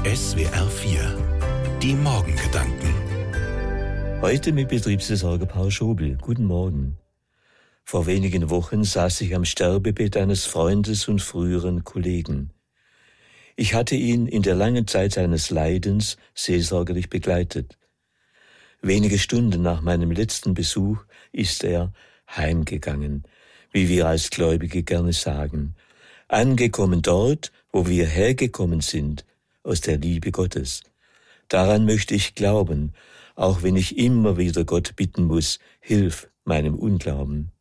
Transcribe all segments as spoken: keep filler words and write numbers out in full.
S W R vier. Die Morgengedanken. Heute mit Betriebsversorger Paul Schobel. Guten Morgen. Vor wenigen Wochen saß ich am Sterbebett eines Freundes und früheren Kollegen. Ich hatte ihn in der langen Zeit seines Leidens seelsorgerlich begleitet. Wenige Stunden nach meinem letzten Besuch ist er heimgegangen, wie wir als Gläubige gerne sagen, angekommen dort, wo wir hergekommen sind, aus der Liebe Gottes. Daran möchte ich glauben, auch wenn ich immer wieder Gott bitten muss, hilf meinem Unglauben.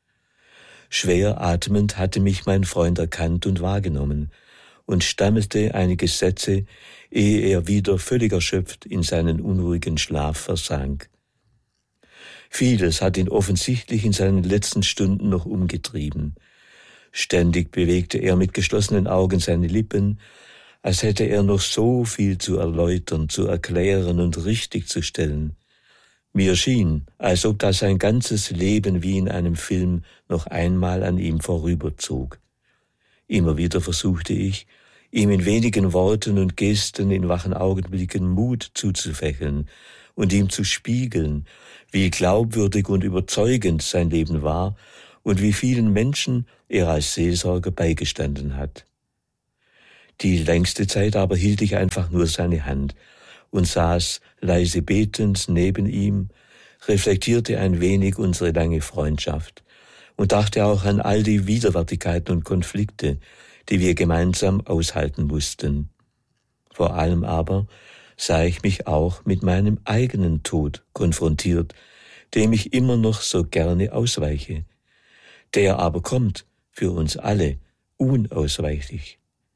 Schwer atmend hatte mich mein Freund erkannt und wahrgenommen und stammelte einige Sätze, ehe er wieder völlig erschöpft in seinen unruhigen Schlaf versank. Vieles hat ihn offensichtlich in seinen letzten Stunden noch umgetrieben. Ständig bewegte er mit geschlossenen Augen seine Lippen, als hätte er noch so viel zu erläutern, zu erklären und richtig zu stellen. Mir schien, als ob da sein ganzes Leben wie in einem Film noch einmal an ihm vorüberzog. Immer wieder versuchte ich, ihm in wenigen Worten und Gesten in wachen Augenblicken Mut zuzufächeln und ihm zu spiegeln, wie glaubwürdig und überzeugend sein Leben war und wie vielen Menschen er als Seelsorger beigestanden hat. Die längste Zeit aber hielt ich einfach nur seine Hand und saß leise betend neben ihm, reflektierte ein wenig unsere lange Freundschaft und dachte auch an all die Widerwärtigkeiten und Konflikte, die wir gemeinsam aushalten mussten. Vor allem aber sah ich mich auch mit meinem eigenen Tod konfrontiert, dem ich immer noch so gerne ausweiche. Der aber kommt für uns alle unausweichlich.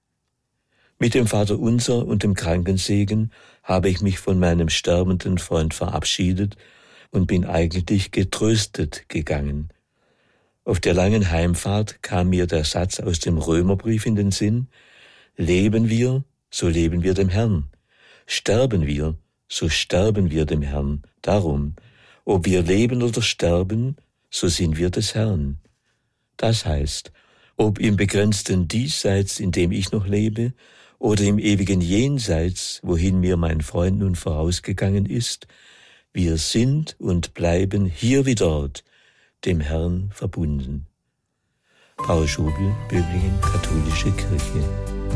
Mit dem Vaterunser und dem Krankensegen habe ich mich von meinem sterbenden Freund verabschiedet und bin eigentlich getröstet gegangen. Auf der langen Heimfahrt kam mir der Satz aus dem Römerbrief in den Sinn: Leben wir, so leben wir dem Herrn. Sterben wir, so sterben wir dem Herrn. Darum, ob wir leben oder sterben, so sind wir des Herrn. Das heißt, ob im begrenzten Diesseits, in dem ich noch lebe, oder im ewigen Jenseits, wohin mir mein Freund nun vorausgegangen ist, wir sind und bleiben hier wie dort, dem Herrn verbunden. Paul Schobel, Böblingen, Katholische Kirche.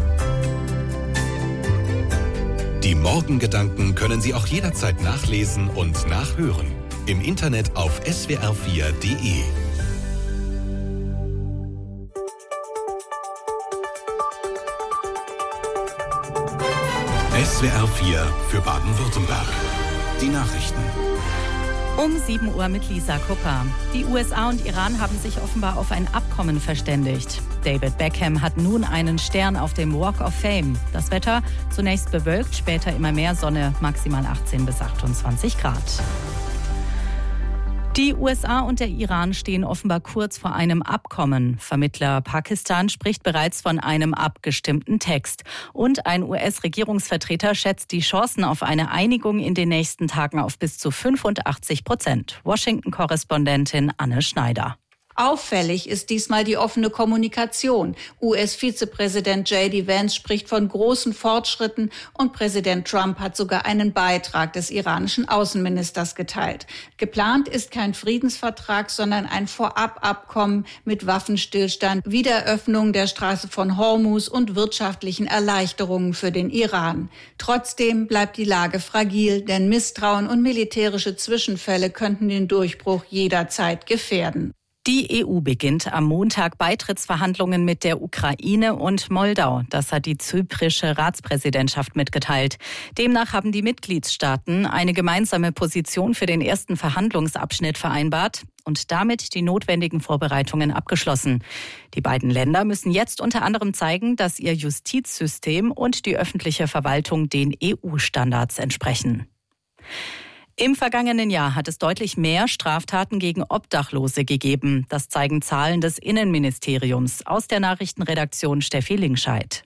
Die Morgengedanken können Sie auch jederzeit nachlesen und nachhören. Im Internet auf S W R vier Punkt de. S W R vier für Baden-Württemberg. Die Nachrichten. Um sieben Uhr mit Lisa Kupper. Die U S A und Iran haben sich offenbar auf ein Abkommen verständigt. David Beckham hat nun einen Stern auf dem Walk of Fame. Das Wetter zunächst bewölkt, später immer mehr Sonne, maximal achtzehn bis achtundzwanzig Grad. Die U S A und der Iran stehen offenbar kurz vor einem Abkommen. Vermittler Pakistan spricht bereits von einem abgestimmten Text. Und ein U S-Regierungsvertreter schätzt die Chancen auf eine Einigung in den nächsten Tagen auf bis zu fünfundachtzig Prozent. Washington-Korrespondentin Anne Schneider. Auffällig ist diesmal die offene Kommunikation. U S-Vizepräsident J D Vance spricht von großen Fortschritten und Präsident Trump hat sogar einen Beitrag des iranischen Außenministers geteilt. Geplant ist kein Friedensvertrag, sondern ein Vorababkommen mit Waffenstillstand, Wiederöffnung der Straße von Hormuz und wirtschaftlichen Erleichterungen für den Iran. Trotzdem bleibt die Lage fragil, denn Misstrauen und militärische Zwischenfälle könnten den Durchbruch jederzeit gefährden. Die E U beginnt am Montag Beitrittsverhandlungen mit der Ukraine und Moldau. Das hat die zyprische Ratspräsidentschaft mitgeteilt. Demnach haben die Mitgliedstaaten eine gemeinsame Position für den ersten Verhandlungsabschnitt vereinbart und damit die notwendigen Vorbereitungen abgeschlossen. Die beiden Länder müssen jetzt unter anderem zeigen, dass ihr Justizsystem und die öffentliche Verwaltung den E U-Standards entsprechen. Im vergangenen Jahr hat es deutlich mehr Straftaten gegen Obdachlose gegeben. Das zeigen Zahlen des Innenministeriums. Aus der Nachrichtenredaktion Steffi Linkscheid.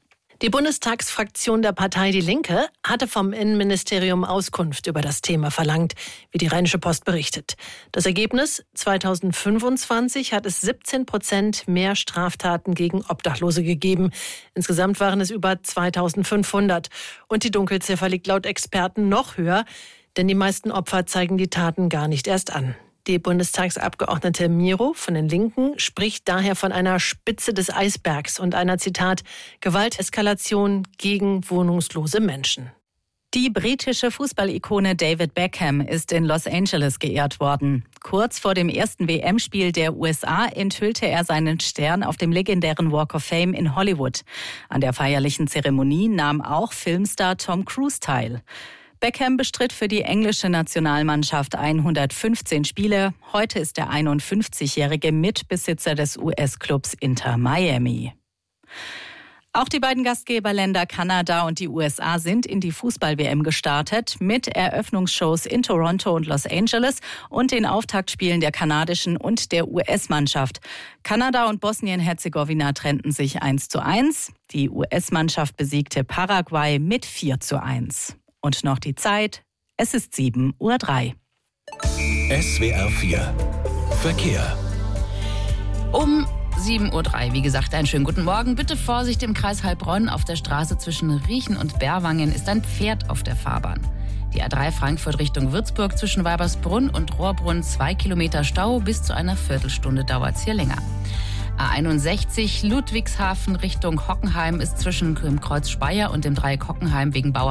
Die Bundestagsfraktion der Partei Die Linke hatte vom Innenministerium Auskunft über das Thema verlangt, wie die Rheinische Post berichtet. Das Ergebnis: zweitausendfünfundzwanzig hat es siebzehn Prozent mehr Straftaten gegen Obdachlose gegeben. Insgesamt waren es über zweitausendfünfhundert. Und die Dunkelziffer liegt laut Experten noch höher, denn die meisten Opfer zeigen die Taten gar nicht erst an. Die Bundestagsabgeordnete Miro von den Linken spricht daher von einer Spitze des Eisbergs und einer, Zitat, Gewalteskalation gegen wohnungslose Menschen. Die britische Fußballikone David Beckham ist in Los Angeles geehrt worden. Kurz vor dem ersten W M-Spiel der U S A enthüllte er seinen Stern auf dem legendären Walk of Fame in Hollywood. An der feierlichen Zeremonie nahm auch Filmstar Tom Cruise teil. Beckham bestritt für die englische Nationalmannschaft hundertfünfzehn Spiele. Heute ist der einundfünfzigjährige Mitbesitzer des U S-Clubs Inter Miami. Auch die beiden Gastgeberländer Kanada und die U S A sind in die Fußball-W M gestartet mit Eröffnungsshows in Toronto und Los Angeles und den Auftaktspielen der kanadischen und der U S-Mannschaft. Kanada und Bosnien-Herzegowina trennten sich eins zu eins. Die U S-Mannschaft besiegte Paraguay mit vier zu eins. Und noch die Zeit, es ist sieben Uhr drei. S W R vier Verkehr. Um sieben Uhr drei, wie gesagt, einen schönen guten Morgen. Bitte Vorsicht im Kreis Heilbronn. Auf der Straße zwischen Riechen und Berwangen ist ein Pferd auf der Fahrbahn. Die A drei Frankfurt Richtung Würzburg zwischen Weibersbrunn und Rohrbrunn zwei Kilometer Stau. Bis zu einer Viertelstunde dauert es hier länger. A einundsechzig Ludwigshafen Richtung Hockenheim ist zwischen dem Kreuz Speyer und dem Dreieck Hockenheim wegen Bauer